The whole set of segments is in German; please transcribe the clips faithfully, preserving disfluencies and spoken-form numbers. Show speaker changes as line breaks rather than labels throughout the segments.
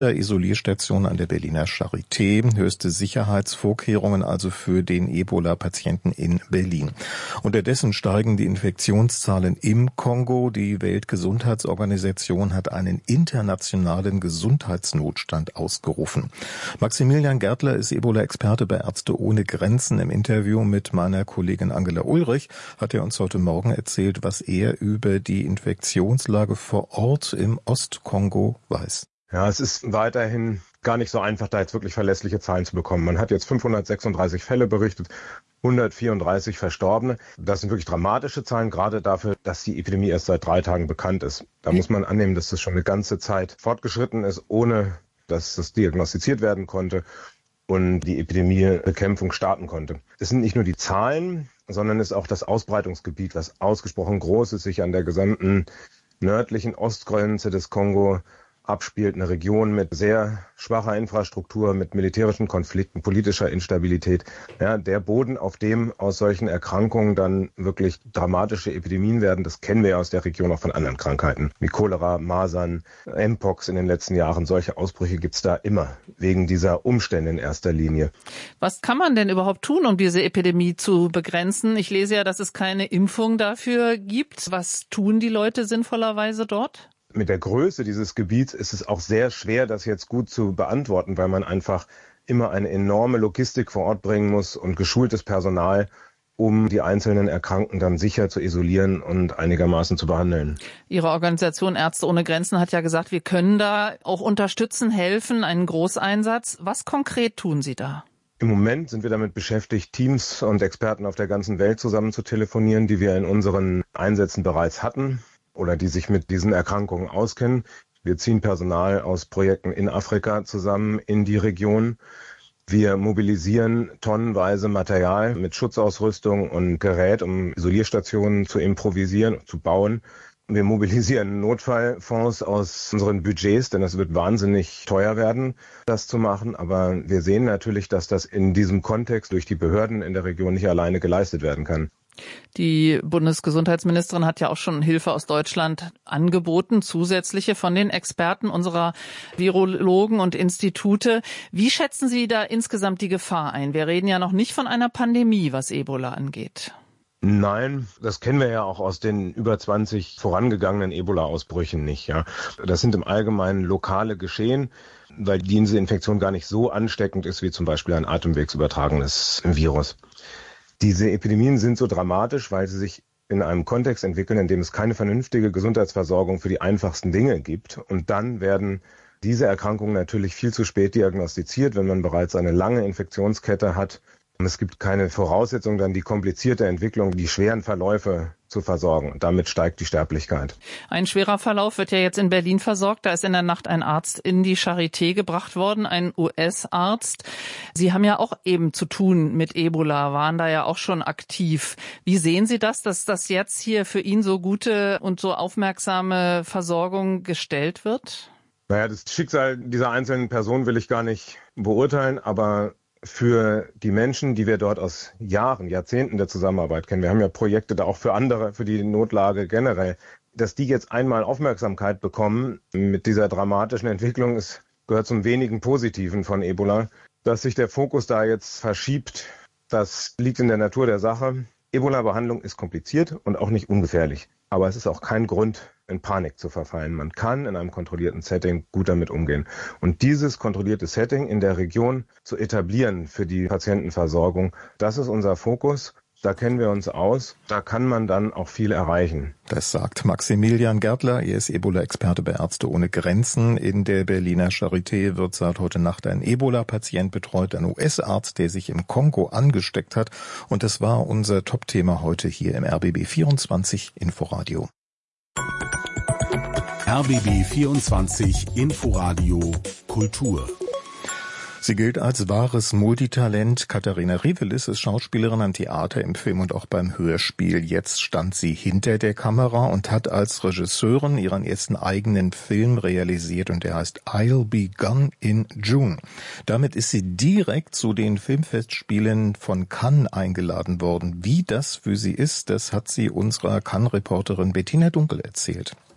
Isolierstation an der Berliner Charité, höchste Sicherheitsvorkehrungen also für den Ebola-Patienten in Berlin. Unterdessen steigen die Infektionszahlen im Kongo. Die Weltgesundheitsorganisation hat einen internationalen Gesundheitsnotstand ausgerufen. Maximilian Gärtler ist Ebola-Experte bei Ärzte ohne Grenzen. Im Interview mit meiner Kollegin Angela Ulrich hat er uns heute Morgen erzählt, was er über die Infektionslage vor Ort im Ostkongo weiß.
Ja, es ist weiterhin gar nicht so einfach, da jetzt wirklich verlässliche Zahlen zu bekommen. Man hat jetzt fünfhundertsechsunddreißig Fälle berichtet, hundertvierunddreißig Verstorbene. Das sind wirklich dramatische Zahlen, gerade dafür, dass die Epidemie erst seit drei Tagen bekannt ist. Da muss man annehmen, dass das schon eine ganze Zeit fortgeschritten ist, ohne dass das diagnostiziert werden konnte und die Epidemiebekämpfung starten konnte. Es sind nicht nur die Zahlen, sondern es ist auch das Ausbreitungsgebiet, was ausgesprochen groß ist, sich an der gesamten nördlichen Ostgrenze des Kongo abspielt, eine Region mit sehr schwacher Infrastruktur, mit militärischen Konflikten, politischer Instabilität. Ja, der Boden, auf dem aus solchen Erkrankungen dann wirklich dramatische Epidemien werden, das kennen wir ja aus der Region auch von anderen Krankheiten, wie Cholera, Masern, Mpox in den letzten Jahren. Solche Ausbrüche gibt's da immer, wegen dieser Umstände in erster Linie.
Was kann man denn überhaupt tun, um diese Epidemie zu begrenzen? Ich lese ja, dass es keine Impfung dafür gibt. Was tun die Leute sinnvollerweise dort?
Mit der Größe dieses Gebiets ist es auch sehr schwer, das jetzt gut zu beantworten, weil man einfach immer eine enorme Logistik vor Ort bringen muss und geschultes Personal, um die einzelnen Erkrankten dann sicher zu isolieren und einigermaßen zu behandeln.
Ihre Organisation Ärzte ohne Grenzen hat ja gesagt, wir können da auch unterstützen, helfen, einen Großeinsatz. Was konkret tun Sie da?
Im Moment sind wir damit beschäftigt, Teams und Experten auf der ganzen Welt zusammen zu telefonieren, die wir in unseren Einsätzen bereits hatten oder die sich mit diesen Erkrankungen auskennen. Wir ziehen Personal aus Projekten in Afrika zusammen in die Region. Wir mobilisieren tonnenweise Material mit Schutzausrüstung und Gerät, um Isolierstationen zu improvisieren, zu bauen. Wir mobilisieren Notfallfonds aus unseren Budgets, denn es wird wahnsinnig teuer werden, das zu machen. Aber wir sehen natürlich, dass das in diesem Kontext durch die Behörden in der Region nicht alleine geleistet werden kann.
Die Bundesgesundheitsministerin hat ja auch schon Hilfe aus Deutschland angeboten, zusätzliche von den Experten unserer Virologen und Institute. Wie schätzen Sie da insgesamt die Gefahr ein? Wir reden ja noch nicht von einer Pandemie, was Ebola angeht.
Nein, das kennen wir ja auch aus den über zwanzig vorangegangenen Ebola-Ausbrüchen nicht. Ja, das sind im Allgemeinen lokale Geschehen, weil diese Infektion gar nicht so ansteckend ist wie zum Beispiel ein atemwegsübertragenes Virus. Diese Epidemien sind so dramatisch, weil sie sich in einem Kontext entwickeln, in dem es keine vernünftige Gesundheitsversorgung für die einfachsten Dinge gibt. Und dann werden diese Erkrankungen natürlich viel zu spät diagnostiziert, wenn man bereits eine lange Infektionskette hat. Und es gibt keine Voraussetzung, dann die komplizierte Entwicklung, die schweren Verläufe zu versorgen. Und damit steigt die Sterblichkeit.
Ein schwerer Verlauf wird ja jetzt in Berlin versorgt. Da ist in der Nacht ein Arzt in die Charité gebracht worden, ein U S-Arzt. Sie haben ja auch eben zu tun mit Ebola, waren da ja auch schon aktiv. Wie sehen Sie das, dass das jetzt hier für ihn so gute und so aufmerksame Versorgung gestellt wird?
Naja, das Schicksal dieser einzelnen Person will ich gar nicht beurteilen, aber für die Menschen, die wir dort aus Jahren, Jahrzehnten der Zusammenarbeit kennen, wir haben ja Projekte da auch für andere, für die Notlage generell, dass die jetzt einmal Aufmerksamkeit bekommen mit dieser dramatischen Entwicklung, es gehört zum wenigen Positiven von Ebola. Dass sich der Fokus da jetzt verschiebt, das liegt in der Natur der Sache. Ebola-Behandlung ist kompliziert und auch nicht ungefährlich. Aber es ist auch kein Grund, in Panik zu verfallen. Man kann in einem kontrollierten Setting gut damit umgehen. Und dieses kontrollierte Setting in der Region zu etablieren für die Patientenversorgung, das ist unser Fokus. Da kennen wir uns aus. Da kann man dann auch viel erreichen.
Das sagt Maximilian Gärtler. Er ist Ebola-Experte bei Ärzte ohne Grenzen. In der Berliner Charité wird seit heute Nacht ein Ebola-Patient betreut, ein U S-Arzt, der sich im Kongo angesteckt hat. Und das war unser Top-Thema heute hier im R B B vierundzwanzig Inforadio.
R B B vierundzwanzig Inforadio Kultur.
Sie gilt als wahres Multitalent. Katharina Revelis ist Schauspielerin am Theater, im Film und auch beim Hörspiel. Jetzt stand sie hinter der Kamera und hat als Regisseurin ihren ersten eigenen Film realisiert und der heißt I'll Be Gone in June. Damit ist sie direkt zu den Filmfestspielen von Cannes eingeladen worden. Wie das für sie ist, das hat sie unserer Cannes-Reporterin Bettina Dunkel erzählt.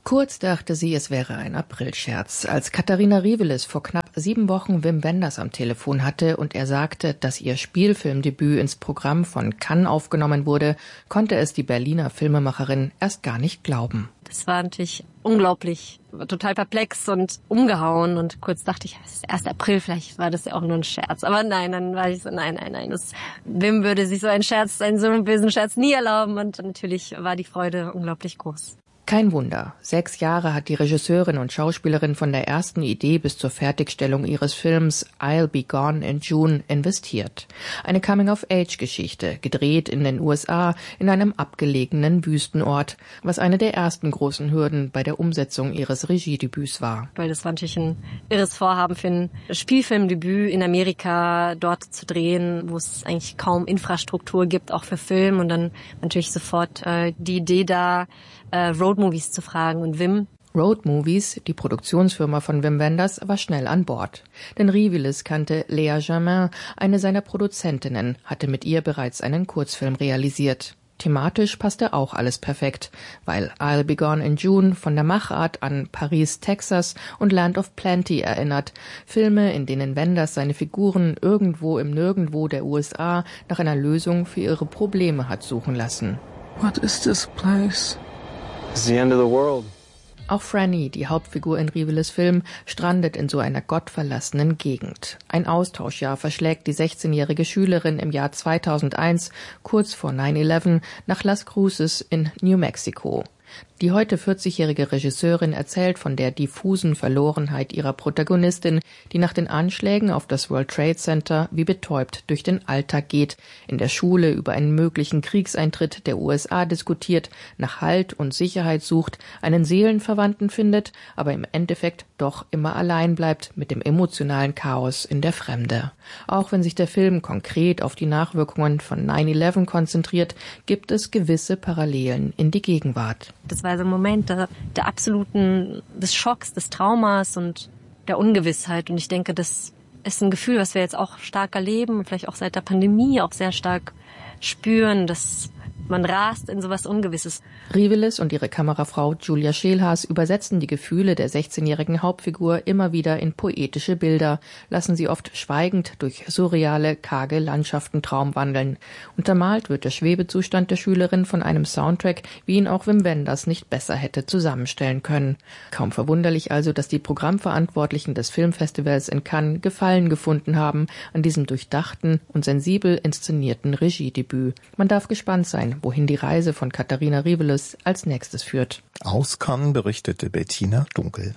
Kurz dachte sie, es wäre ein Aprilscherz. Als Katharina Rivelis vor knapp sieben Wochen Wim Wenders am Telefon hatte und er sagte, dass ihr Spielfilmdebüt ins Programm von Cannes aufgenommen wurde, konnte es die Berliner Filmemacherin erst gar nicht glauben.
Das war natürlich unglaublich, total perplex und umgehauen. Und kurz dachte ich, es ist erst April, vielleicht war das ja auch nur ein Scherz. Aber nein, dann war ich so, nein, nein, nein. Das, Wim würde sich so einen Scherz, einen so einen bösen Scherz nie erlauben. Und natürlich war die Freude unglaublich groß.
Kein Wunder. Sechs Jahre hat die Regisseurin und Schauspielerin von der ersten Idee bis zur Fertigstellung ihres Films I'll Be Gone in June investiert. Eine Coming-of-Age-Geschichte, gedreht in den U S A in einem abgelegenen Wüstenort, was eine der ersten großen Hürden bei der Umsetzung ihres Regiedebüts war.
Weil das war natürlich ein irres Vorhaben für ein Spielfilmdebüt in Amerika, dort zu drehen, wo es eigentlich kaum Infrastruktur gibt, auch für Film. Und dann natürlich sofort äh, die Idee da, äh, Road Movies zu fragen und Wim.
Road Movies, die Produktionsfirma von Wim Wenders, war schnell an Bord. Denn Rivelis kannte Lea Germain, eine seiner Produzentinnen, hatte mit ihr bereits einen Kurzfilm realisiert. Thematisch passte auch alles perfekt, weil I'll Be Gone in June von der Machart an Paris, Texas und Land of Plenty erinnert. Filme, in denen Wenders seine Figuren irgendwo im Nirgendwo der U S A nach einer Lösung für ihre Probleme hat suchen lassen.
What is this place?
It's the end of the world.
Auch Franny, die Hauptfigur in Rivelis Film, strandet in so einer gottverlassenen Gegend. Ein Austauschjahr verschlägt die sechzehnjährige Schülerin im Jahr zweitausendeins, kurz vor nine eleven, nach Las Cruces in New Mexico. Die heute vierzigjährige Regisseurin erzählt von der diffusen Verlorenheit ihrer Protagonistin, die nach den Anschlägen auf das World Trade Center wie betäubt durch den Alltag geht, in der Schule über einen möglichen Kriegseintritt der U S A diskutiert, nach Halt und Sicherheit sucht, einen Seelenverwandten findet, aber im Endeffekt doch immer allein bleibt mit dem emotionalen Chaos in der Fremde. Auch wenn sich der Film konkret auf die Nachwirkungen von nine eleven konzentriert, gibt es gewisse Parallelen in die Gegenwart.
Das war so ein Moment der, der absoluten, des Schocks, des Traumas und der Ungewissheit. Und ich denke, das ist ein Gefühl, was wir jetzt auch stark erleben, vielleicht auch seit der Pandemie auch sehr stark spüren, dass man rast in sowas Ungewisses.
Rivelis und ihre Kamerafrau Julia Scheelhaas übersetzen die Gefühle der sechzehnjährigen Hauptfigur immer wieder in poetische Bilder, lassen sie oft schweigend durch surreale, karge Landschaften traumwandeln. Untermalt wird der Schwebezustand der Schülerin von einem Soundtrack, wie ihn auch Wim Wenders nicht besser hätte zusammenstellen können. Kaum verwunderlich also, dass die Programmverantwortlichen des Filmfestivals in Cannes Gefallen gefunden haben an diesem durchdachten und sensibel inszenierten Regiedebüt. Man darf gespannt sein, wohin die Reise von Katharina Rivelis als nächstes führt.
Aus Cannes berichtete Bettina Dunkel.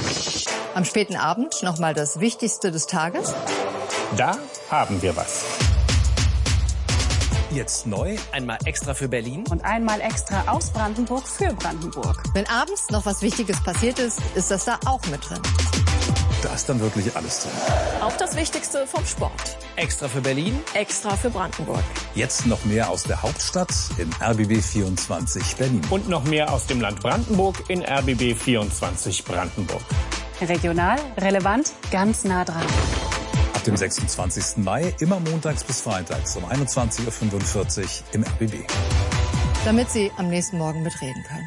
Am späten Abend nochmal das Wichtigste des Tages.
Da haben wir was.
Jetzt neu, einmal extra für Berlin
und einmal extra aus Brandenburg für Brandenburg.
Wenn abends noch was Wichtiges passiert ist, ist das da auch mit drin.
Da ist dann wirklich alles drin.
Auch das Wichtigste vom Sport.
Extra für Berlin,
extra für Brandenburg.
Jetzt noch mehr aus der Hauptstadt in R B B vierundzwanzig Berlin.
Und noch mehr aus dem Land Brandenburg in R B B vierundzwanzig Brandenburg.
Regional, relevant, ganz nah dran.
Ab dem sechsundzwanzigsten Mai, immer montags bis freitags um einundzwanzig Uhr fünfundvierzig im R B B.
Damit Sie am nächsten Morgen mitreden können.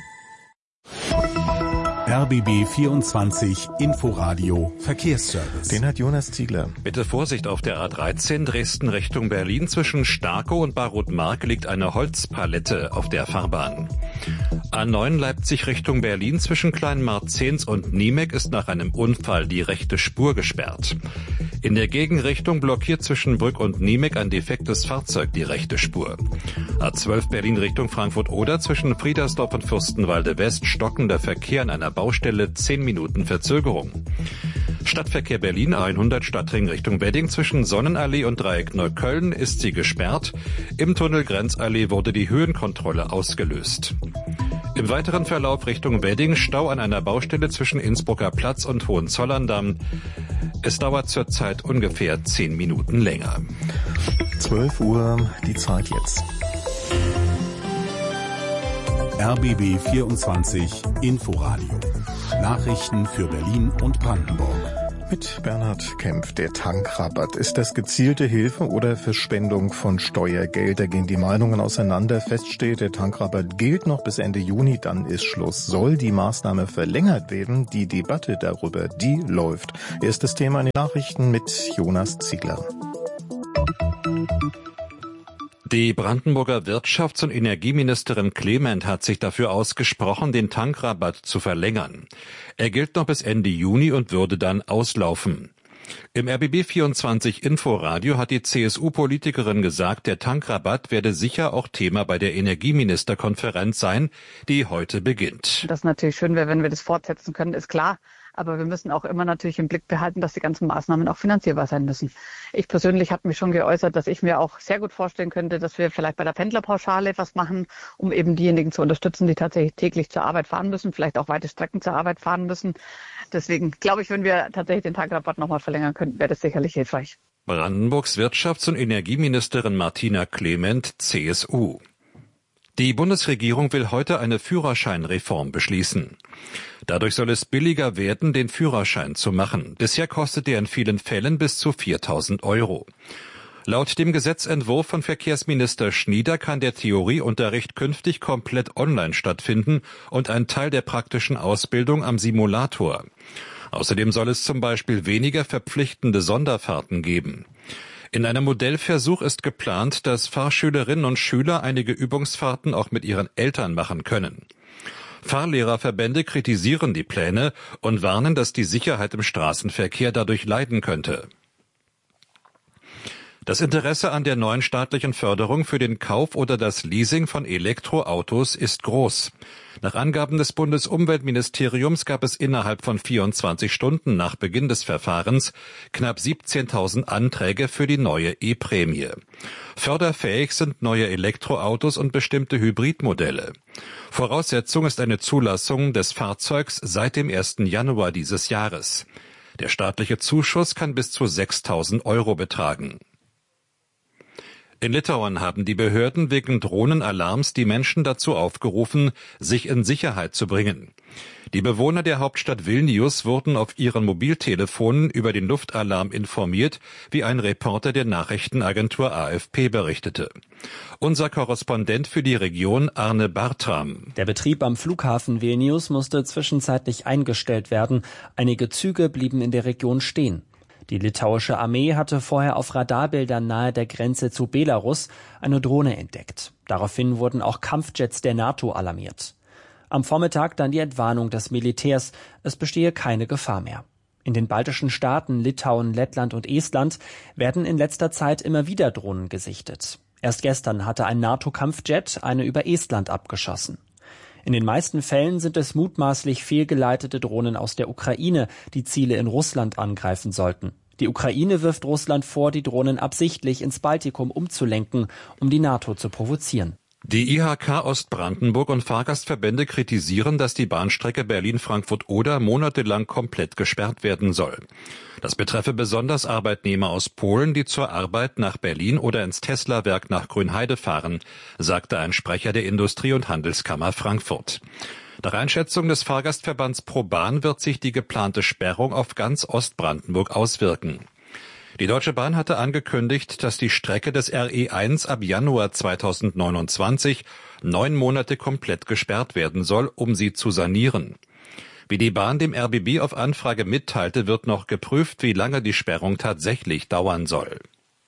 R B B vierundzwanzig Inforadio Verkehrsservice.
Den hat Jonas Ziegler.
Bitte Vorsicht auf der A dreizehn Dresden Richtung Berlin. Zwischen Starkow und Barrotmark liegt eine Holzpalette auf der Fahrbahn. A neun Leipzig Richtung Berlin. Zwischen Kleinmarzens und Niemek ist nach einem Unfall die rechte Spur gesperrt. In der Gegenrichtung blockiert zwischen Brück und Niemek ein defektes Fahrzeug die rechte Spur. A zwölf Berlin Richtung Frankfurt-Oder. Zwischen Friedersdorf und Fürstenwalde West stockender Verkehr an einer Baustelle, zehn Minuten Verzögerung. Stadtverkehr Berlin A hundert Stadtring Richtung Wedding. Zwischen Sonnenallee und Dreieck Neukölln ist sie gesperrt. Im Tunnel Grenzallee wurde die Höhenkontrolle ausgelöst. Im weiteren Verlauf Richtung Wedding Stau an einer Baustelle zwischen Innsbrucker Platz und Hohenzollern-Damm. Es dauert zurzeit ungefähr zehn Minuten länger.
zwölf Uhr, die Zeit jetzt.
R B B vierundzwanzig Inforadio. Nachrichten für Berlin und Brandenburg.
Mit Bernhard Kempf. Der Tankrabatt. Ist das gezielte Hilfe oder Verschwendung von Steuergeld? Da gehen die Meinungen auseinander. Fest steht, der Tankrabatt gilt noch bis Ende Juni, dann ist Schluss. Soll die Maßnahme verlängert werden? Die Debatte darüber, die läuft. Erstes Thema in den Nachrichten mit Jonas Ziegler.
Die Brandenburger Wirtschafts- und Energieministerin Clement hat sich dafür ausgesprochen, den Tankrabatt zu verlängern. Er gilt noch bis Ende Juni und würde dann auslaufen. Im R B B vierundzwanzig Inforadio hat die C S U-Politikerin gesagt, der Tankrabatt werde sicher auch Thema bei der Energieministerkonferenz sein, die heute beginnt.
Das natürlich schön wäre, wenn wir das fortsetzen können, ist klar. Aber wir müssen auch immer natürlich im Blick behalten, dass die ganzen Maßnahmen auch finanzierbar sein müssen. Ich persönlich habe mich schon geäußert, dass ich mir auch sehr gut vorstellen könnte, dass wir vielleicht bei der Pendlerpauschale was machen, um eben diejenigen zu unterstützen, die tatsächlich täglich zur Arbeit fahren müssen, vielleicht auch weite Strecken zur Arbeit fahren müssen. Deswegen glaube ich, wenn wir tatsächlich den Tankrabatt nochmal verlängern könnten, wäre das sicherlich hilfreich.
Brandenburgs Wirtschafts- und Energieministerin Martina Clement, C S U. Die Bundesregierung will heute eine Führerscheinreform beschließen. Dadurch soll es billiger werden, den Führerschein zu machen. Bisher kostet er in vielen Fällen bis zu viertausend Euro. Laut dem Gesetzentwurf von Verkehrsminister Schnieder kann der Theorieunterricht künftig komplett online stattfinden und ein Teil der praktischen Ausbildung am Simulator. Außerdem soll es zum Beispiel weniger verpflichtende Sonderfahrten geben. In einem Modellversuch ist geplant, dass Fahrschülerinnen und Schüler einige Übungsfahrten auch mit ihren Eltern machen können. Fahrlehrerverbände kritisieren die Pläne und warnen, dass die Sicherheit im Straßenverkehr dadurch leiden könnte. Das Interesse an der neuen staatlichen Förderung für den Kauf oder das Leasing von Elektroautos ist groß. Nach Angaben des Bundesumweltministeriums gab es innerhalb von vierundzwanzig Stunden nach Beginn des Verfahrens knapp siebzehntausend Anträge für die neue E-Prämie. Förderfähig sind neue Elektroautos und bestimmte Hybridmodelle. Voraussetzung ist eine Zulassung des Fahrzeugs seit dem ersten Januar dieses Jahres. Der staatliche Zuschuss kann bis zu sechstausend Euro betragen. In Litauen haben die Behörden wegen Drohnenalarms die Menschen dazu aufgerufen, sich in Sicherheit zu bringen. Die Bewohner der Hauptstadt Vilnius wurden auf ihren Mobiltelefonen über den Luftalarm informiert, wie ein Reporter der Nachrichtenagentur A F P berichtete. Unser Korrespondent für die Region Arne Bartram.
Der Betrieb am Flughafen Vilnius musste zwischenzeitlich eingestellt werden. Einige Züge blieben in der Region stehen. Die litauische Armee hatte vorher auf Radarbildern nahe der Grenze zu Belarus eine Drohne entdeckt. Daraufhin wurden auch Kampfjets der NATO alarmiert. Am Vormittag dann die Entwarnung des Militärs, es bestehe keine Gefahr mehr. In den baltischen Staaten Litauen, Lettland und Estland werden in letzter Zeit immer wieder Drohnen gesichtet. Erst gestern hatte ein NATO-Kampfjet eine über Estland abgeschossen. In den meisten Fällen sind es mutmaßlich fehlgeleitete Drohnen aus der Ukraine, die Ziele in Russland angreifen sollten. Die Ukraine wirft Russland vor, die Drohnen absichtlich ins Baltikum umzulenken, um die NATO zu provozieren.
Die I H K Ostbrandenburg und Fahrgastverbände kritisieren, dass die Bahnstrecke Berlin-Frankfurt-Oder monatelang komplett gesperrt werden soll. Das betreffe besonders Arbeitnehmer aus Polen, die zur Arbeit nach Berlin oder ins Tesla-Werk nach Grünheide fahren, sagte ein Sprecher der Industrie- und Handelskammer Frankfurt. Nach Einschätzung des Fahrgastverbands ProBahn wird sich die geplante Sperrung auf ganz Ostbrandenburg auswirken. Die Deutsche Bahn hatte angekündigt, dass die Strecke des R E eins ab Januar zweitausendneunundzwanzig neun Monate komplett gesperrt werden soll, um sie zu sanieren. Wie die Bahn dem R B B auf Anfrage mitteilte, wird noch geprüft, wie lange die Sperrung tatsächlich dauern soll.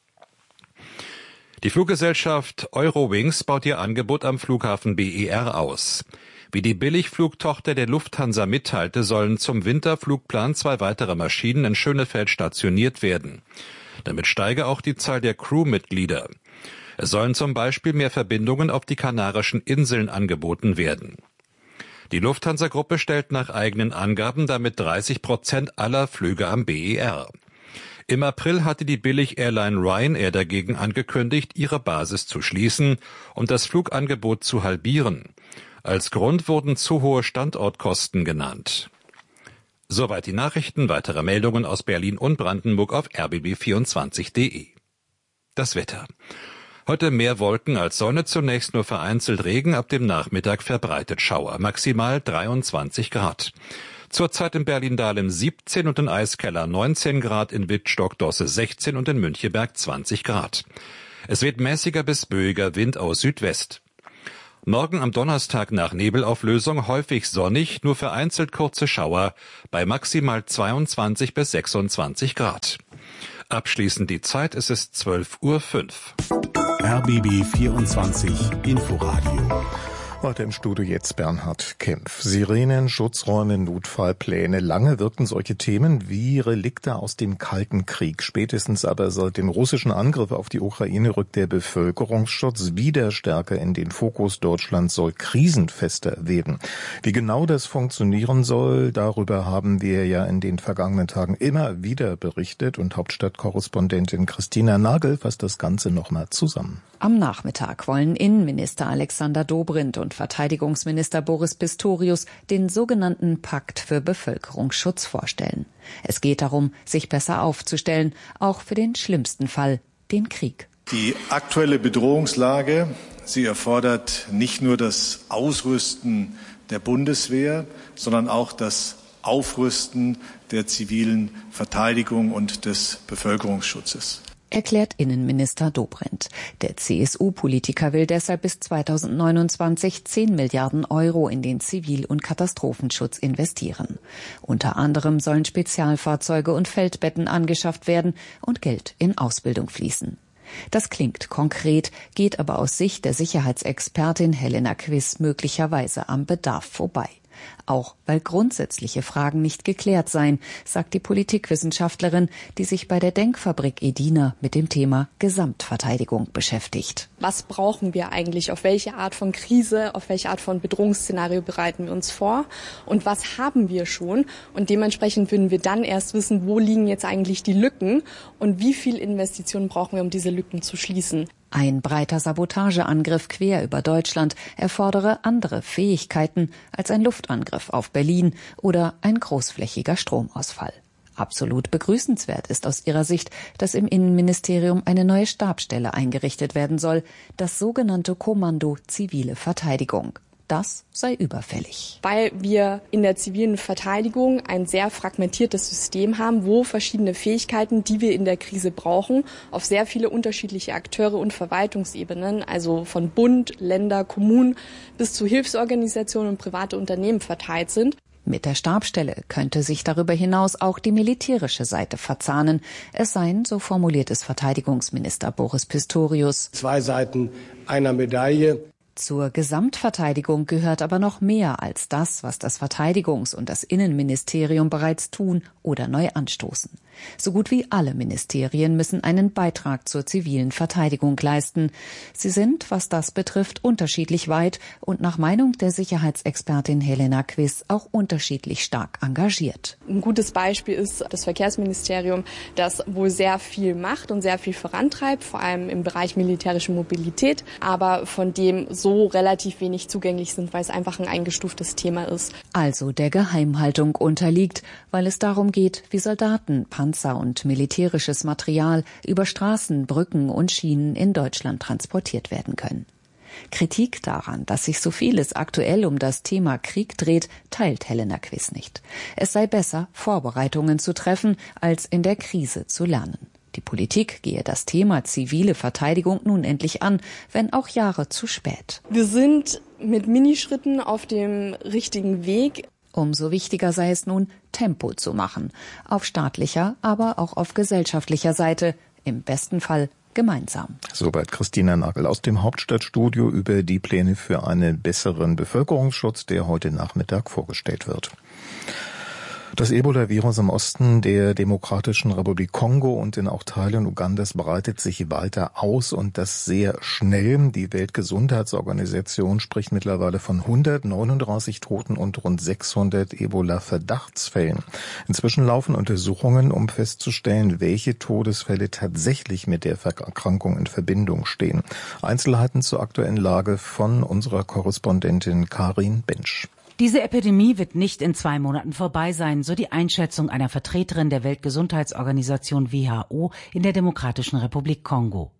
Die Fluggesellschaft Eurowings baut ihr Angebot am Flughafen B E R aus. Wie die Billigflugtochter der Lufthansa mitteilte, sollen zum Winterflugplan zwei weitere Maschinen in Schönefeld stationiert werden. Damit steige auch die Zahl der Crewmitglieder. Es sollen zum Beispiel mehr Verbindungen auf die Kanarischen Inseln angeboten werden. Die Lufthansa-Gruppe stellt nach eigenen Angaben damit dreißig Prozent aller Flüge am B E R. Im April hatte die Billig-Airline Ryanair dagegen angekündigt, ihre Basis zu schließen und das Flugangebot zu halbieren. Als Grund wurden zu hohe Standortkosten genannt. Soweit die Nachrichten, weitere Meldungen aus Berlin und Brandenburg auf r b b vierundzwanzig punkt d e. Das Wetter. Heute mehr Wolken als Sonne, zunächst nur vereinzelt Regen, ab dem Nachmittag verbreitet Schauer, maximal dreiundzwanzig Grad. Zurzeit in Berlin-Dahlem siebzehn und in Eiskeller neunzehn Grad, in Wittstock-Dosse sechzehn und in Müncheberg zwanzig Grad. Es weht mäßiger bis böiger Wind aus Südwest. Morgen am Donnerstag nach Nebelauflösung häufig sonnig, nur vereinzelt kurze Schauer bei maximal zweiundzwanzig bis sechsundzwanzig Grad. Abschließend die Zeit, es ist zwölf Uhr fünf.
R B B vierundzwanzig Inforadio.
Heute im Studio jetzt Bernhard Kempf. Sirenen, Schutzräume, Notfallpläne. Lange wirkten solche Themen wie Relikte aus dem Kalten Krieg. Spätestens aber seit dem russischen Angriff auf die Ukraine rückt der Bevölkerungsschutz wieder stärker in den Fokus. Deutschland soll krisenfester werden. Wie genau das funktionieren soll, darüber haben wir ja in den vergangenen Tagen immer wieder berichtet. Und Hauptstadtkorrespondentin Christina Nagel fasst das Ganze nochmal zusammen.
Am Nachmittag wollen Innenminister Alexander Dobrindt und Verteidigungsminister Boris Pistorius den sogenannten Pakt für Bevölkerungsschutz vorstellen. Es geht darum, sich besser aufzustellen, auch für den schlimmsten Fall, den Krieg.
Die aktuelle Bedrohungslage, sie erfordert nicht nur das Ausrüsten der Bundeswehr, sondern auch das Aufrüsten der zivilen Verteidigung und des Bevölkerungsschutzes.
Erklärt Innenminister Dobrindt. Der C S U-Politiker will deshalb bis zweitausendneunundzwanzig zehn Milliarden Euro in den Zivil- und Katastrophenschutz investieren. Unter anderem sollen Spezialfahrzeuge und Feldbetten angeschafft werden und Geld in Ausbildung fließen. Das klingt konkret, geht aber aus Sicht der Sicherheitsexpertin Helena Quiss möglicherweise am Bedarf vorbei. Auch weil grundsätzliche Fragen nicht geklärt seien, sagt die Politikwissenschaftlerin, die sich bei der Denkfabrik Edina mit dem Thema Gesamtverteidigung beschäftigt.
Was brauchen wir eigentlich? Auf welche Art von Krise, auf welche Art von Bedrohungsszenario bereiten wir uns vor? Und was haben wir schon? Und dementsprechend würden wir dann erst wissen, wo liegen jetzt eigentlich die Lücken und wie viel Investitionen brauchen wir, um diese Lücken zu schließen.
Ein breiter Sabotageangriff quer über Deutschland erfordere andere Fähigkeiten als ein Luftangriff auf Berlin oder ein großflächiger Stromausfall. Absolut begrüßenswert ist aus ihrer Sicht, dass im Innenministerium eine neue Stabsstelle eingerichtet werden soll, das sogenannte Kommando Zivile Verteidigung. Das sei überfällig.
Weil wir in der zivilen Verteidigung ein sehr fragmentiertes System haben, wo verschiedene Fähigkeiten, die wir in der Krise brauchen, auf sehr viele unterschiedliche Akteure und Verwaltungsebenen, also von Bund, Länder, Kommunen bis zu Hilfsorganisationen und private Unternehmen verteilt sind.
Mit der Stabsstelle könnte sich darüber hinaus auch die militärische Seite verzahnen. Es seien, so formuliert es Verteidigungsminister Boris Pistorius,
zwei Seiten einer Medaille.
Zur Gesamtverteidigung gehört aber noch mehr als das, was das Verteidigungs- und das Innenministerium bereits tun oder neu anstoßen. So gut wie alle Ministerien müssen einen Beitrag zur zivilen Verteidigung leisten. Sie sind, was das betrifft, unterschiedlich weit und nach Meinung der Sicherheitsexpertin Helena Quiss auch unterschiedlich stark engagiert.
Ein gutes Beispiel ist das Verkehrsministerium, das wohl sehr viel macht und sehr viel vorantreibt, vor allem im Bereich militärische Mobilität, aber von dem so relativ wenig zugänglich sind, weil es einfach ein eingestuftes Thema ist.
Also der Geheimhaltung unterliegt, weil es darum geht, wie Soldaten, Panzer und militärisches Material über Straßen, Brücken und Schienen in Deutschland transportiert werden können. Kritik daran, dass sich so vieles aktuell um das Thema Krieg dreht, teilt Helena Quiss nicht. Es sei besser, Vorbereitungen zu treffen, als in der Krise zu lernen. Die Politik gehe das Thema zivile Verteidigung nun endlich an, wenn auch Jahre zu spät.
Wir sind mit Minischritten auf dem richtigen Weg.
Umso wichtiger sei es nun, Tempo zu machen. Auf staatlicher, aber auch auf gesellschaftlicher Seite. Im besten Fall gemeinsam.
Soweit Christina Nagel aus dem Hauptstadtstudio über die Pläne für einen besseren Bevölkerungsschutz, der heute Nachmittag vorgestellt wird. Das Ebola-Virus im Osten der Demokratischen Republik Kongo und in auch Teilen Ugandas breitet sich weiter aus und das sehr schnell. Die Weltgesundheitsorganisation spricht mittlerweile von hundertneununddreißig Toten und rund sechshundert Ebola-Verdachtsfällen. Inzwischen laufen Untersuchungen, um festzustellen, welche Todesfälle tatsächlich mit der Erkrankung in Verbindung stehen. Einzelheiten zur aktuellen Lage von unserer Korrespondentin Karin Bensch.
Diese Epidemie wird nicht in zwei Monaten vorbei sein, so die Einschätzung einer Vertreterin der Weltgesundheitsorganisation W H O in der Demokratischen Republik Kongo.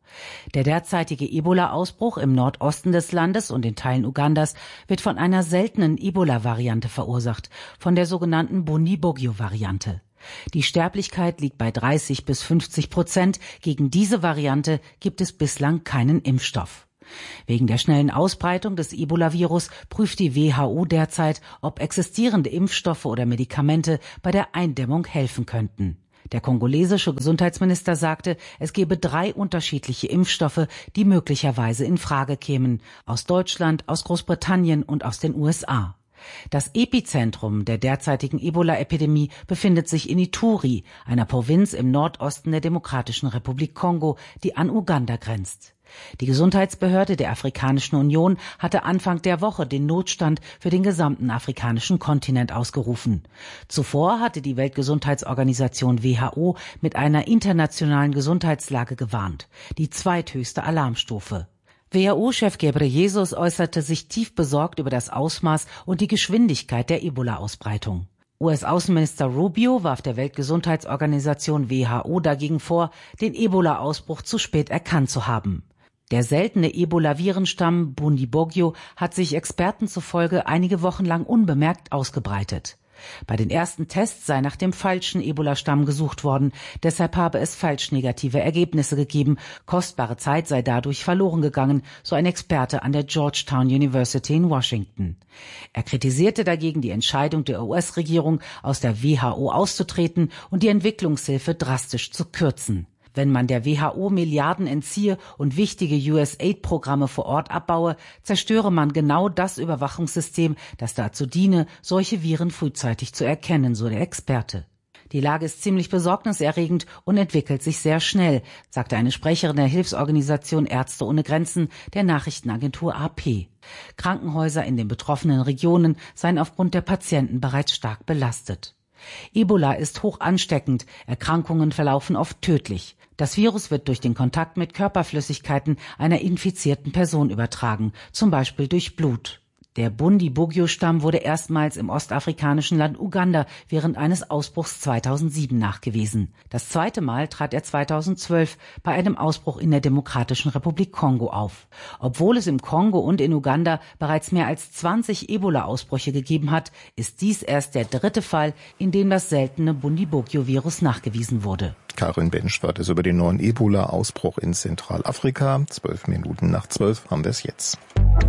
Der derzeitige Ebola-Ausbruch im Nordosten des Landes und in Teilen Ugandas wird von einer seltenen Ebola-Variante verursacht, von der sogenannten Bundibugyo-Variante. Die Sterblichkeit liegt bei dreißig bis fünfzig Prozent. Gegen diese Variante gibt es bislang keinen Impfstoff. Wegen der schnellen Ausbreitung des Ebola-Virus prüft die W H O derzeit, ob existierende Impfstoffe oder Medikamente bei der Eindämmung helfen könnten. Der kongolesische Gesundheitsminister sagte, es gebe drei unterschiedliche Impfstoffe, die möglicherweise in Frage kämen, aus Deutschland, aus Großbritannien und aus den U S A. Das Epizentrum der derzeitigen Ebola-Epidemie befindet sich in Ituri, einer Provinz im Nordosten der Demokratischen Republik Kongo, die an Uganda grenzt. Die Gesundheitsbehörde der Afrikanischen Union hatte Anfang der Woche den Notstand für den gesamten afrikanischen Kontinent ausgerufen. Zuvor hatte die Weltgesundheitsorganisation W H O mit einer internationalen Gesundheitslage gewarnt, die zweithöchste Alarmstufe. W H O-Chef Ghebreyesus äußerte sich tief besorgt über das Ausmaß und die Geschwindigkeit der Ebola-Ausbreitung. U S-Außenminister Rubio warf der Weltgesundheitsorganisation W H O dagegen vor, den Ebola-Ausbruch zu spät erkannt zu haben. Der seltene Ebola-Virenstamm Bundibugyo hat sich Experten zufolge einige Wochen lang unbemerkt ausgebreitet. Bei den ersten Tests sei nach dem falschen Ebola-Stamm gesucht worden, deshalb habe es falsch negative Ergebnisse gegeben, kostbare Zeit sei dadurch verloren gegangen, so ein Experte an der Georgetown University in Washington. Er kritisierte dagegen die Entscheidung der U S-Regierung, aus der W H O auszutreten und die Entwicklungshilfe drastisch zu kürzen. Wenn man der W H O Milliarden entziehe und wichtige U S A I D-Programme vor Ort abbaue, zerstöre man genau das Überwachungssystem, das dazu diene, solche Viren frühzeitig zu erkennen, so der Experte. Die Lage ist ziemlich besorgniserregend und entwickelt sich sehr schnell, sagte eine Sprecherin der Hilfsorganisation Ärzte ohne Grenzen der Nachrichtenagentur A P. Krankenhäuser in den betroffenen Regionen seien aufgrund der Patienten bereits stark belastet. Ebola ist hoch ansteckend, Erkrankungen verlaufen oft tödlich. Das Virus wird durch den Kontakt mit Körperflüssigkeiten einer infizierten Person übertragen, zum Beispiel durch Blut. Der Bundibugyo-Stamm wurde erstmals im ostafrikanischen Land Uganda während eines Ausbruchs zweitausendsieben nachgewiesen. Das zweite Mal trat er zweitausendzwölf bei einem Ausbruch in der Demokratischen Republik Kongo auf. Obwohl es im Kongo und in Uganda bereits mehr als zwanzig Ebola-Ausbrüche gegeben hat, ist dies erst der dritte Fall, in dem das seltene Bundibugyo-Virus nachgewiesen wurde.
Karin Bensch war das über den neuen Ebola-Ausbruch in Zentralafrika. Zwölf Minuten nach zwölf haben wir es jetzt.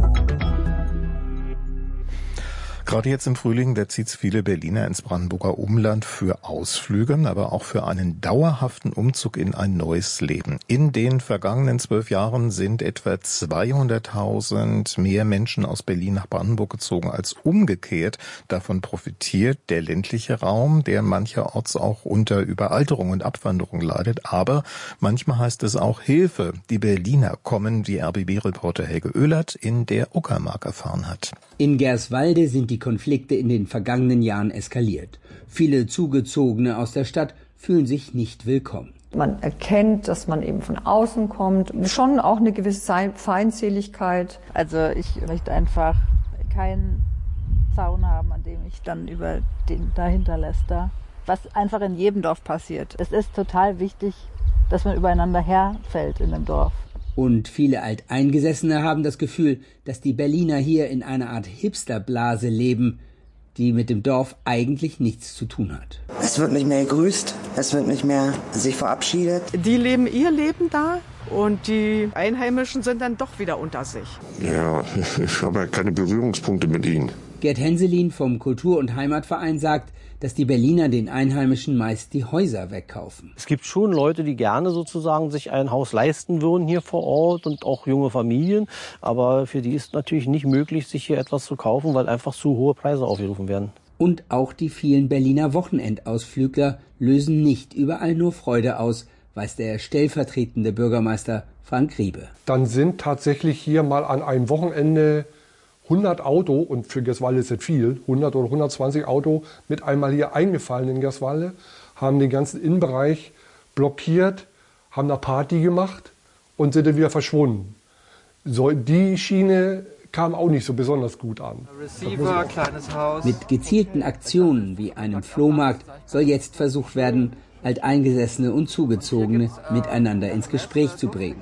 Gerade jetzt im Frühling, da zieht's viele Berliner ins Brandenburger Umland für Ausflüge, aber auch für einen dauerhaften Umzug in ein neues Leben. In den vergangenen zwölf Jahren sind etwa zweihunderttausend mehr Menschen aus Berlin nach Brandenburg gezogen als umgekehrt. Davon profitiert der ländliche Raum, der mancherorts auch unter Überalterung und Abwanderung leidet. Aber manchmal heißt es auch Hilfe. Die Berliner kommen, wie R B B-Reporter Helge Oehlert in der Uckermark erfahren hat.
In Gerswalde sind die Konflikte in den vergangenen Jahren eskaliert. Viele Zugezogene aus der Stadt fühlen sich nicht willkommen.
Man erkennt, dass man eben von außen kommt. Schon auch eine gewisse Feindseligkeit.
Also ich möchte einfach keinen Zaun haben, an dem ich dann über den dahinter lässt, da. Was einfach in jedem Dorf passiert. Es ist total wichtig, dass man übereinander herfällt in dem Dorf.
Und viele Alteingesessene haben das Gefühl, dass die Berliner hier in einer Art Hipsterblase leben, die mit dem Dorf eigentlich nichts zu tun hat.
Es wird nicht mehr gegrüßt, es wird nicht mehr sich verabschiedet.
Die leben ihr Leben da und die Einheimischen sind dann doch wieder unter sich.
Ja, ich habe ja keine Berührungspunkte mit ihnen.
Gerd Henselin vom Kultur- und Heimatverein sagt, dass die Berliner den Einheimischen meist die Häuser wegkaufen.
Es gibt schon Leute, die gerne sozusagen sich ein Haus leisten würden hier vor Ort und auch junge Familien. Aber für die ist natürlich nicht möglich, sich hier etwas zu kaufen, weil einfach zu hohe Preise aufgerufen werden.
Und auch die vielen Berliner Wochenendausflügler lösen nicht überall nur Freude aus, weiß der stellvertretende Bürgermeister Frank Riebe.
Dann sind tatsächlich hier mal an einem Wochenende hundert Auto, und für Gerswalde ist das viel, hundert oder hundertzwanzig Auto mit einmal hier eingefallen in Gerswalde, haben den ganzen Innenbereich blockiert, haben eine Party gemacht und sind dann wieder verschwunden. So, die Schiene kam auch nicht so besonders gut an.
Receiver, kleines Haus. Mit gezielten Aktionen wie einem Flohmarkt soll jetzt versucht werden, Alteingesessene und Zugezogene miteinander ins Gespräch zu bringen.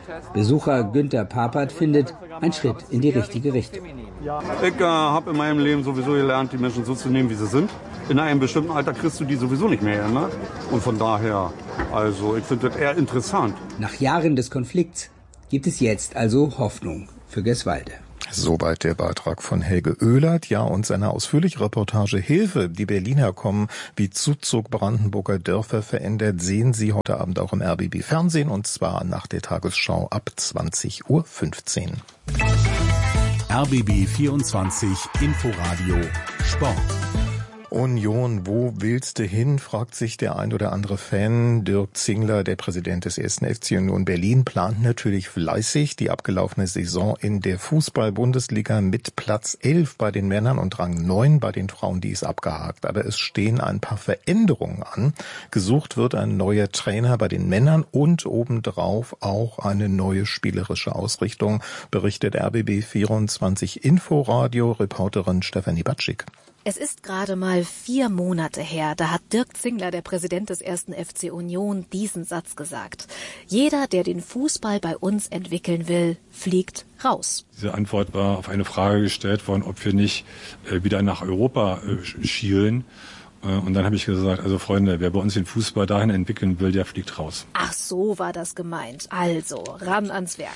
Besucher Günther Papert findet, ein Schritt in die richtige Richtung.
Ich äh, habe in meinem Leben sowieso gelernt, die Menschen so zu nehmen, wie sie sind. In einem bestimmten Alter kriegst du die sowieso nicht mehr, ne? Und von daher, also ich finde das eher interessant.
Nach Jahren des Konflikts gibt es jetzt also Hoffnung für Geswalde.
Soweit der Beitrag von Helge Oehlert, ja, und seine ausführliche Reportage Hilfe, die Berliner kommen, wie Zuzug Brandenburger Dörfer verändert, sehen Sie heute Abend auch im R B B Fernsehen, und zwar nach der Tagesschau ab zwanzig Uhr fünfzehn.
R B B vierundzwanzig Inforadio Sport.
Union, wo willst du hin, fragt sich der ein oder andere Fan. Dirk Zingler, der Präsident des ersten F C Union Berlin, plant natürlich fleißig die abgelaufene Saison in der Fußball-Bundesliga mit Platz elf bei den Männern und Rang neun bei den Frauen, die ist abgehakt. Aber es stehen ein paar Veränderungen an. Gesucht wird ein neuer Trainer bei den Männern und obendrauf auch eine neue spielerische Ausrichtung, berichtet R B B vierundzwanzig Inforadio Reporterin Stefanie Batschik.
Es ist gerade mal vier Monate her, da hat Dirk Zingler, der Präsident des ersten F C Union, diesen Satz gesagt. Jeder, der den Fußball bei uns entwickeln will, fliegt raus.
Diese Antwort war auf eine Frage gestellt worden, ob wir nicht äh, wieder nach Europa äh, schielen. Äh, und dann habe ich gesagt, also Freunde, wer bei uns den Fußball dahin entwickeln will, der fliegt raus.
Ach, so war das gemeint. Also, ran ans Werk.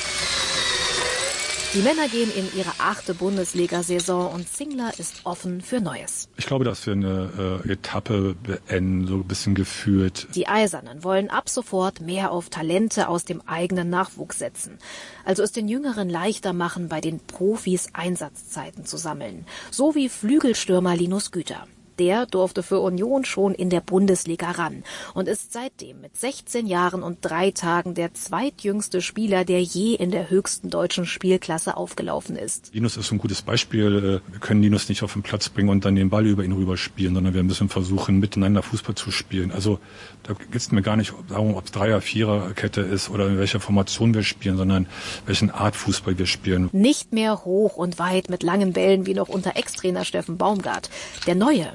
Die Männer gehen in ihre achte Bundesliga-Saison und Zingler ist offen für Neues.
Ich glaube, dass wir eine äh, Etappe beenden, so ein bisschen gefühlt.
Die Eisernen wollen ab sofort mehr auf Talente aus dem eigenen Nachwuchs setzen. Also es den Jüngeren leichter machen, bei den Profis Einsatzzeiten zu sammeln. So wie Flügelstürmer Linus Güter. Der durfte für Union schon in der Bundesliga ran und ist seitdem mit sechzehn Jahren und drei Tagen der zweitjüngste Spieler, der je in der höchsten deutschen Spielklasse aufgelaufen ist.
Linus ist ein gutes Beispiel. Wir können Linus nicht auf den Platz bringen und dann den Ball über ihn rüber spielen, sondern wir müssen versuchen, miteinander Fußball zu spielen. Also da geht es mir gar nicht darum, ob es Dreier-, Vierer-Kette ist oder in welcher Formation wir spielen, sondern welchen Art Fußball wir spielen.
Nicht mehr hoch und weit mit langen Bällen wie noch unter Ex-Trainer Steffen Baumgart. Der neue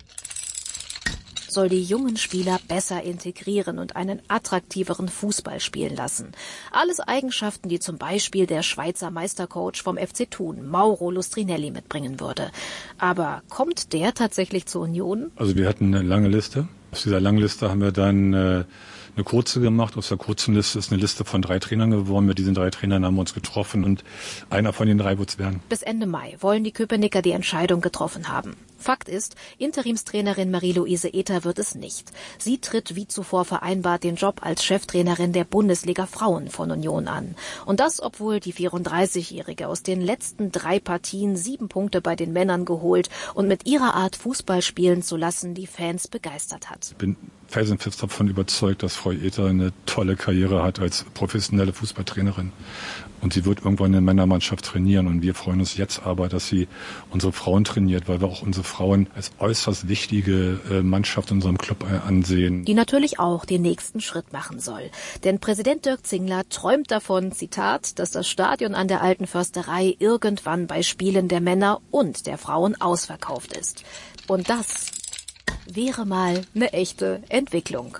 soll die jungen Spieler besser integrieren und einen attraktiveren Fußball spielen lassen. Alles Eigenschaften, die zum Beispiel der Schweizer Meistercoach vom F C Thun, Mauro Lustrinelli, mitbringen würde. Aber kommt der tatsächlich zur Union?
Also wir hatten eine lange Liste. Aus dieser langen Liste haben wir dann äh, eine kurze gemacht. Aus der kurzen Liste ist eine Liste von drei Trainern geworden. Mit diesen drei Trainern haben wir uns getroffen und einer von den drei wird es werden.
Bis Ende Mai wollen die Köpenicker die Entscheidung getroffen haben. Fakt ist, Interimstrainerin Marie-Louise Ether wird es nicht. Sie tritt wie zuvor vereinbart den Job als Cheftrainerin der Bundesliga Frauen von Union an. Und das, obwohl die vierunddreißigjährige aus den letzten drei Partien sieben Punkte bei den Männern geholt und mit ihrer Art Fußball spielen zu lassen die Fans begeistert hat.
Ich bin felsenfest davon überzeugt, dass Frau Ether eine tolle Karriere hat als professionelle Fußballtrainerin. Und sie wird irgendwann eine Männermannschaft trainieren. Und wir freuen uns jetzt aber, dass sie unsere Frauen trainiert, weil wir auch unsere Frauen als äußerst wichtige Mannschaft in unserem Club ansehen.
Die natürlich auch den nächsten Schritt machen soll. Denn Präsident Dirk Zingler träumt davon, Zitat, dass das Stadion an der Alten Försterei irgendwann bei Spielen der Männer und der Frauen ausverkauft ist. Und das wäre mal eine echte Entwicklung.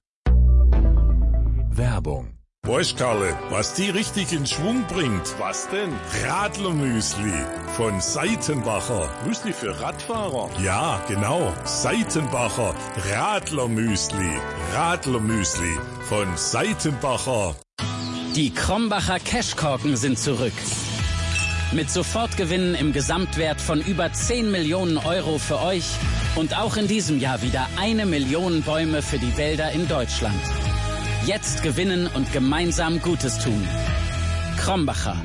Werbung.
Weißt Karle, was die richtig in Schwung bringt? Was denn? Radlermüsli von Seitenbacher. Müsli für Radfahrer? Ja, genau. Seitenbacher Radlermüsli. Radlermüsli von Seitenbacher.
Die Krombacher Cashkorken sind zurück. Mit Sofortgewinnen im Gesamtwert von über zehn Millionen Euro für euch und auch in diesem Jahr wieder eine Million Bäume für die Wälder in Deutschland. Jetzt gewinnen und gemeinsam Gutes tun. Krombacher.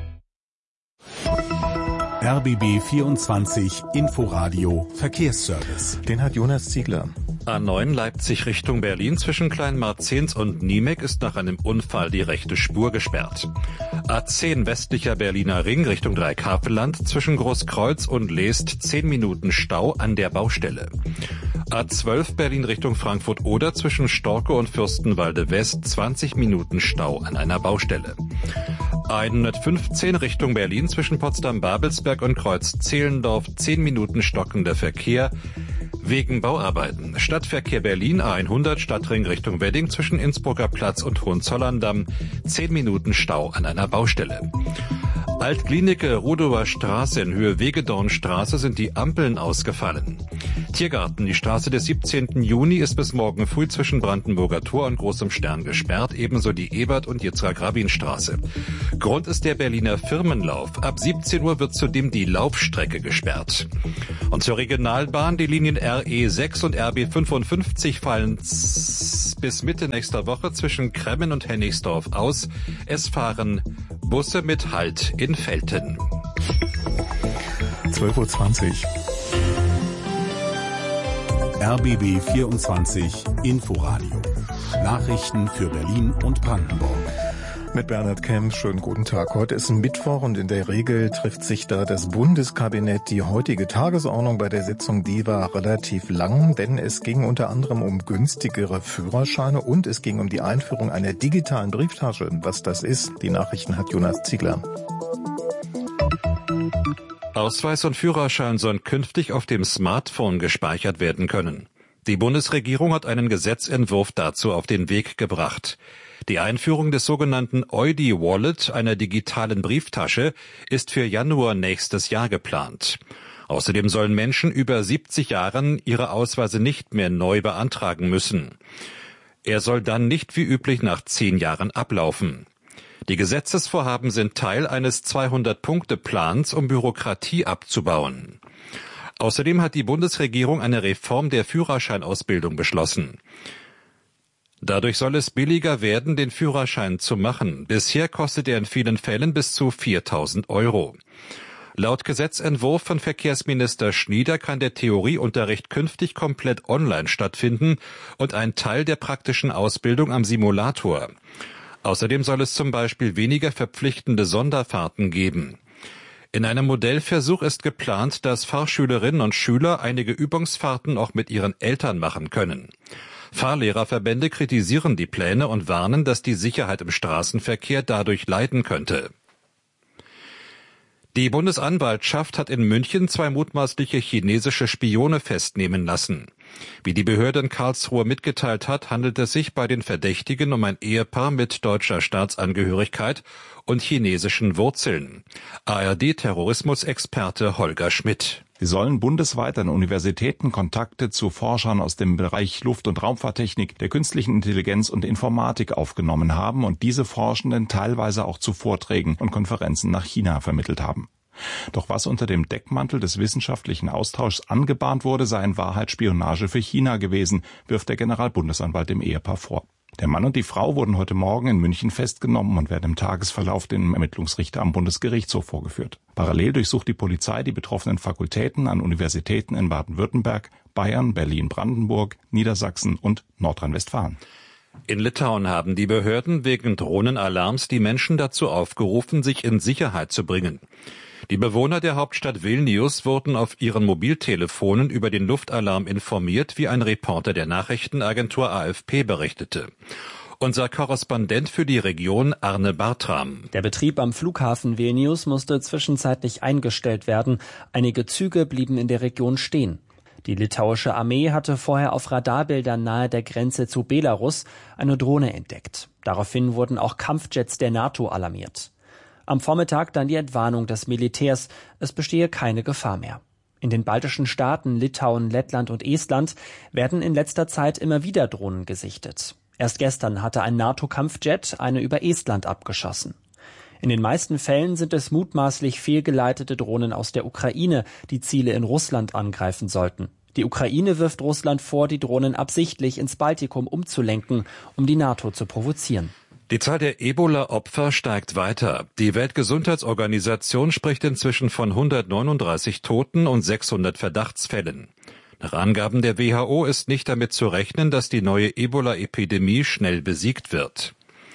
R B B vierundzwanzig Inforadio Verkehrsservice.
Den hat Jonas Ziegler.
A neun Leipzig Richtung Berlin zwischen Kleinmarzens und Niemek ist nach einem Unfall die rechte Spur gesperrt. A zehn westlicher Berliner Ring Richtung Dreikafelland zwischen Großkreuz und Leest zehn Minuten Stau an der Baustelle. A zwölf Berlin Richtung Frankfurt-Oder zwischen Storke und Fürstenwalde West zwanzig Minuten Stau an einer Baustelle. A hundertfünfzehn Richtung Berlin zwischen Potsdam-Babelsberg und Kreuz Zehlendorf zehn Minuten stockender Verkehr. Wegen Bauarbeiten. Stadtverkehr Berlin A hundert Stadtring Richtung Wedding zwischen Innsbrucker Platz und Hohenzollern-Damm. Zehn Minuten Stau an einer Baustelle. Altklinike Rudower Straße in Höhe Wegedornstraße sind die Ampeln ausgefallen. Tiergarten, die Straße des siebzehnten Juni ist bis morgen früh zwischen Brandenburger Tor und Großem Stern gesperrt, ebenso die Ebert- und Yitzhak-Rabin-Straße. Grund ist der Berliner Firmenlauf. Ab siebzehn Uhr wird zudem die Laufstrecke gesperrt. Und zur Regionalbahn, die Linien R E sechs und R B fünfundfünfzig fallen bis Mitte nächster Woche zwischen Kremmen und Hennigsdorf aus. Es fahren Busse mit Halt in Velten.
zwölf Uhr zwanzig.
R B B vierundzwanzig Inforadio. Nachrichten für Berlin und Brandenburg.
Mit Bernhard Kemp, schönen guten Tag. Heute ist Mittwoch und in der Regel trifft sich da das Bundeskabinett. Die heutige Tagesordnung bei der Sitzung, die war relativ lang, denn es ging unter anderem um günstigere Führerscheine und es ging um die Einführung einer digitalen Brieftasche. Was das ist, die Nachrichten hat Jonas Ziegler.
Ausweis und Führerschein sollen künftig auf dem Smartphone gespeichert werden können. Die Bundesregierung hat einen Gesetzentwurf dazu auf den Weg gebracht. Die Einführung des sogenannten Eudi Wallet, einer digitalen Brieftasche, ist für Januar nächstes Jahr geplant. Außerdem sollen Menschen über siebzig Jahren ihre Ausweise nicht mehr neu beantragen müssen. Er soll dann nicht wie üblich nach zehn Jahren ablaufen. Die Gesetzesvorhaben sind Teil eines zweihundert-Punkte-Plans, um Bürokratie abzubauen. Außerdem hat die Bundesregierung eine Reform der Führerscheinausbildung beschlossen. Dadurch soll es billiger werden, den Führerschein zu machen. Bisher kostet er in vielen Fällen bis zu viertausend Euro. Laut Gesetzentwurf von Verkehrsminister Schnieder kann der Theorieunterricht künftig komplett online stattfinden und ein Teil der praktischen Ausbildung am Simulator. Außerdem soll es zum Beispiel weniger verpflichtende Sonderfahrten geben. In einem Modellversuch ist geplant, dass Fahrschülerinnen und Schüler einige Übungsfahrten auch mit ihren Eltern machen können. Fahrlehrerverbände kritisieren die Pläne und warnen, dass die Sicherheit im Straßenverkehr dadurch leiden könnte. Die Bundesanwaltschaft hat in München zwei mutmaßliche chinesische Spione festnehmen lassen. Wie die Behörde in Karlsruhe mitgeteilt hat, handelt es sich bei den Verdächtigen um ein Ehepaar mit deutscher Staatsangehörigkeit und chinesischen Wurzeln. A R D-Terrorismusexperte Holger Schmidt.
Sie sollen bundesweit an Universitäten Kontakte zu Forschern aus dem Bereich Luft- und Raumfahrttechnik, der künstlichen Intelligenz und Informatik aufgenommen haben und diese Forschenden teilweise auch zu Vorträgen und Konferenzen nach China vermittelt haben. Doch was unter dem Deckmantel des wissenschaftlichen Austauschs angebahnt wurde, sei in Wahrheit Spionage für China gewesen, wirft der Generalbundesanwalt dem Ehepaar vor. Der Mann und die Frau wurden heute Morgen in München festgenommen und werden im Tagesverlauf dem Ermittlungsrichter am Bundesgerichtshof vorgeführt. Parallel durchsucht die Polizei die betroffenen Fakultäten an Universitäten in Baden-Württemberg, Bayern, Berlin-Brandenburg, Niedersachsen und Nordrhein-Westfalen.
In Litauen haben die Behörden wegen Drohnenalarms die Menschen dazu aufgerufen, sich in Sicherheit zu bringen. Die Bewohner der Hauptstadt Vilnius wurden auf ihren Mobiltelefonen über den Luftalarm informiert, wie ein Reporter der Nachrichtenagentur A F P berichtete. Unser Korrespondent für die Region Arne Bartram.
Der Betrieb am Flughafen Vilnius musste zwischenzeitlich eingestellt werden. Einige Züge blieben in der Region stehen. Die litauische Armee hatte vorher auf Radarbildern nahe der Grenze zu Belarus eine Drohne entdeckt. Daraufhin wurden auch Kampfjets der NATO alarmiert. Am Vormittag dann die Entwarnung des Militärs, es bestehe keine Gefahr mehr. In den baltischen Staaten Litauen, Lettland und Estland werden in letzter Zeit immer wieder Drohnen gesichtet. Erst gestern hatte ein NATO-Kampfjet eine über Estland abgeschossen. In den meisten Fällen sind es mutmaßlich fehlgeleitete Drohnen aus der Ukraine, die Ziele in Russland angreifen sollten. Die Ukraine wirft Russland vor, die Drohnen absichtlich ins Baltikum umzulenken, um die NATO zu provozieren.
Die Zahl der Ebola-Opfer steigt weiter. Die Weltgesundheitsorganisation spricht inzwischen von hundertneununddreißig Toten und sechshundert Verdachtsfällen. Nach Angaben der W H O ist nicht damit zu rechnen, dass die neue Ebola-Epidemie schnell besiegt wird.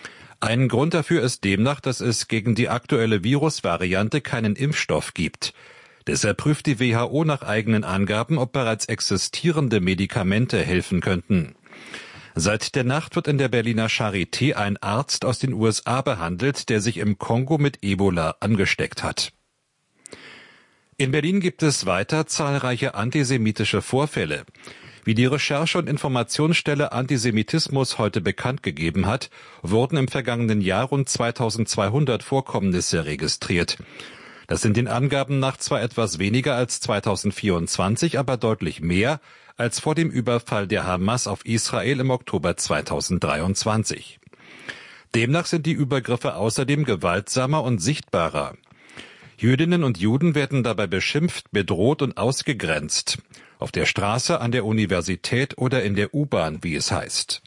Ein Grund dafür ist demnach, dass es gegen die aktuelle Virusvariante keinen Impfstoff gibt. Deshalb prüft die W H O nach eigenen Angaben, ob bereits existierende Medikamente helfen könnten. Seit der Nacht wird in der Berliner Charité ein Arzt aus den U S A behandelt, der sich im Kongo mit Ebola angesteckt hat. In Berlin gibt es weiter zahlreiche antisemitische Vorfälle. Wie die Recherche- und Informationsstelle Antisemitismus heute bekannt gegeben hat, wurden im vergangenen Jahr rund zweitausendzweihundert Vorkommnisse registriert. Das sind den Angaben nach zwar etwas weniger als zweitausendvierundzwanzig, aber deutlich mehr als vor dem Überfall der Hamas auf Israel im Oktober zweitausenddreiundzwanzig. Demnach sind die Übergriffe außerdem gewaltsamer und sichtbarer. Jüdinnen und Juden werden dabei beschimpft, bedroht und ausgegrenzt. Auf der Straße, an der Universität oder in der U-Bahn, wie es heißt.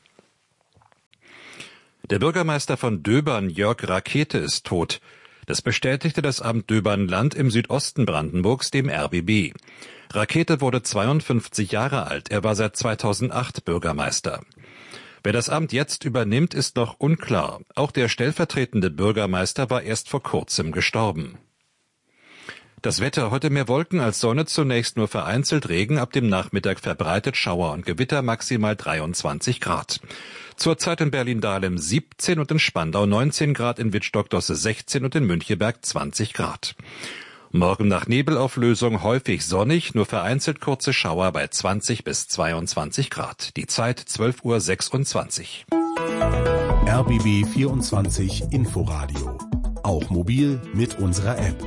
Der Bürgermeister von Döbern, Jörg Rakete, ist tot. Das bestätigte das Amt Döbern-Land im Südosten Brandenburgs dem R B B. Rakete wurde zweiundfünfzig Jahre alt. Er war seit zweitausendacht Bürgermeister. Wer das Amt jetzt übernimmt, ist noch unklar. Auch der stellvertretende Bürgermeister war erst vor kurzem gestorben. Das Wetter: heute mehr Wolken als Sonne, zunächst nur vereinzelt Regen, ab dem Nachmittag verbreitet Schauer und Gewitter, maximal dreiundzwanzig Grad. Zurzeit in Berlin-Dahlem siebzehn und in Spandau neunzehn Grad, in Wittstock-Dosse sechzehn und in Müncheberg zwanzig Grad. Morgen nach Nebelauflösung häufig sonnig, nur vereinzelt kurze Schauer bei zwanzig bis zweiundzwanzig Grad. Die Zeit zwölf Uhr sechsundzwanzig.
R B B vierundzwanzig Inforadio. Auch mobil mit unserer App.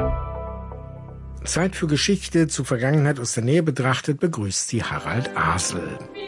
Zeit für Geschichte, zur Vergangenheit aus der Nähe betrachtet, begrüßt sie Harald Asel.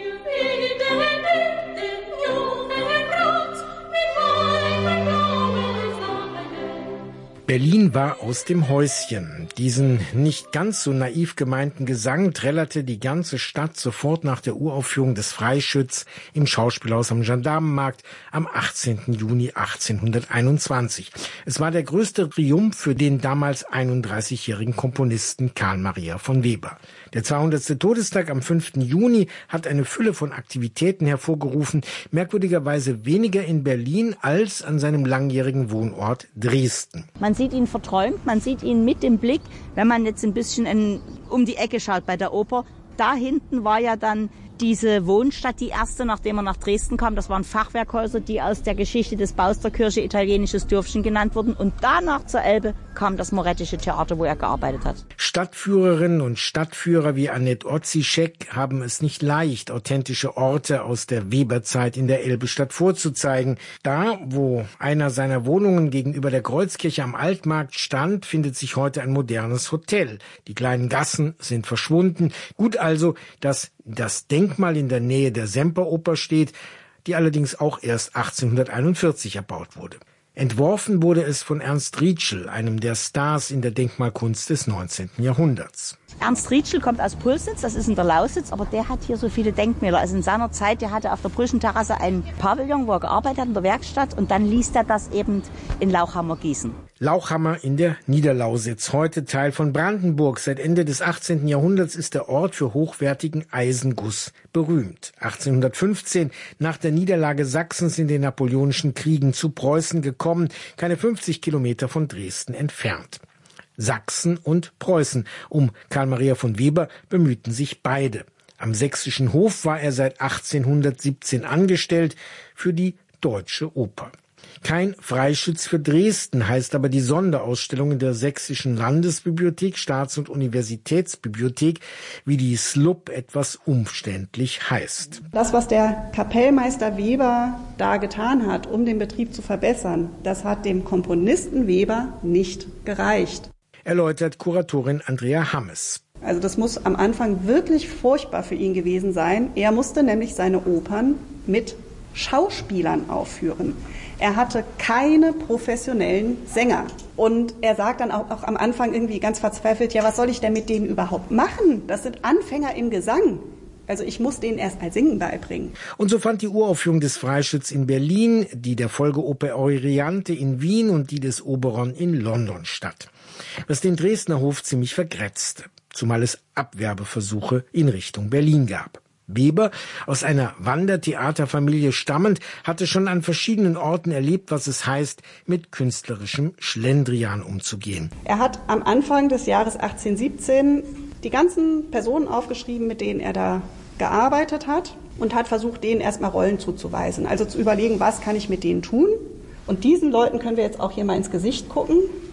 Berlin war aus dem Häuschen. Diesen nicht ganz so naiv gemeinten Gesang trällerte die ganze Stadt sofort nach der Uraufführung des Freischütz im Schauspielhaus am Gendarmenmarkt am achtzehnten Juni achtzehnhunderteinundzwanzig. Es war der größte Triumph für den damals einunddreißigjährigen Komponisten Carl Maria von Weber. Der zweihundertste Todestag am fünften Juni hat eine Fülle von Aktivitäten hervorgerufen, merkwürdigerweise weniger in Berlin als an seinem langjährigen Wohnort Dresden.
Man sieht ihn verträumt, man sieht ihn mit dem Blick, wenn man jetzt ein bisschen in, um die Ecke schaut bei der Oper. Da hinten war ja dann diese Wohnstadt, die erste, nachdem er nach Dresden kam. Das waren Fachwerkhäuser, die aus der Geschichte des Baus der Kirche italienisches Dörfchen genannt wurden. Und danach zur Elbe kam das Morettische Theater, wo er gearbeitet hat.
Stadtführerinnen und Stadtführer wie Annette Otzischek haben es nicht leicht, authentische Orte aus der Weberzeit in der Elbestadt vorzuzeigen. Da, wo einer seiner Wohnungen gegenüber der Kreuzkirche am Altmarkt stand, findet sich heute ein modernes Hotel. Die kleinen Gassen sind verschwunden. Gut also, dass das Denkmal in der Nähe der Semperoper steht, die allerdings auch erst achtzehnhunderteinundvierzig erbaut wurde. Entworfen wurde es von Ernst Rietschel, einem der Stars in der Denkmalkunst des neunzehnten Jahrhunderts.
Ernst Rietschel kommt aus Pulsnitz, das ist in der Lausitz, aber der hat hier so viele Denkmäler. Also in seiner Zeit, der hatte auf der Brüschenterrasse einen Pavillon, wo er gearbeitet hat in der Werkstatt, und dann ließ er das eben in Lauchhammer gießen.
Lauchhammer in der Niederlausitz, heute Teil von Brandenburg. Seit Ende des achtzehnten Jahrhunderts ist der Ort für hochwertigen Eisenguss berühmt. achtzehnhundertfünfzehn, nach der Niederlage Sachsens in den Napoleonischen Kriegen zu Preußen gekommen, keine fünfzig Kilometer von Dresden entfernt. Sachsen und Preußen. Um Carl Maria von Weber bemühten sich beide. Am sächsischen Hof war er seit achtzehnhundertsiebzehn angestellt für die Deutsche Oper. Kein Freischütz für Dresden heißt aber die Sonderausstellung in der Sächsischen Landesbibliothek, Staats- und Universitätsbibliothek, wie die S L U B etwas umständlich heißt.
Das, was der Kapellmeister Weber da getan hat, um den Betrieb zu verbessern, das hat dem Komponisten Weber nicht gereicht.
Erläutert Kuratorin Andrea Hammes.
Also das muss am Anfang wirklich furchtbar für ihn gewesen sein. Er musste nämlich seine Opern mit Schauspielern aufführen. Er hatte keine professionellen Sänger. Und er sagt dann auch, auch am Anfang irgendwie ganz verzweifelt, ja, was soll ich denn mit denen überhaupt machen? Das sind Anfänger im Gesang. Also ich muss denen erst mal Singen beibringen.
Und so fand die Uraufführung des Freischütz in Berlin, die der Folgeoper Euryanthe in Wien und die des Oberon in London statt. Was den Dresdner Hof ziemlich vergrätzte, zumal es Abwerbeversuche in Richtung Berlin gab. Weber, aus einer Wandertheaterfamilie stammend, hatte schon an verschiedenen Orten erlebt, was es heißt, mit künstlerischem Schlendrian umzugehen.
Er hat am Anfang des Jahres achtzehnhundertsiebzehn die ganzen Personen aufgeschrieben, mit denen er da gearbeitet hat, und hat versucht, denen erstmal Rollen zuzuweisen. Also zu überlegen, was kann ich mit denen tun? Und diesen Leuten können wir jetzt auch hier mal ins Gesicht gucken.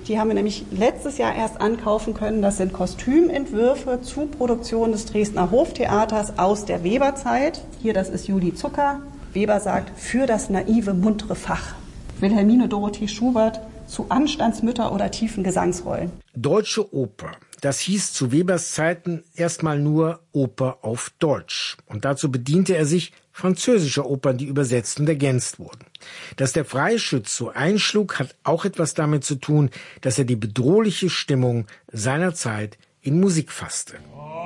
Die haben wir nämlich letztes Jahr erst ankaufen können. Das sind Kostümentwürfe zu Produktionen des Dresdner Hoftheaters aus der Weberzeit. Hier, das ist Julie Zucker. Weber sagt, für das naive, muntere Fach. Wilhelmine Dorothee Schubert zu Anstandsmütter oder tiefen Gesangsrollen.
Deutsche Oper. Das hieß zu Webers Zeiten erstmal nur Oper auf Deutsch. Und dazu bediente er sich französischer Opern, die übersetzt und ergänzt wurden. Dass der Freischütz so einschlug, hat auch etwas damit zu tun, dass er die bedrohliche Stimmung seiner Zeit in Musik fasste.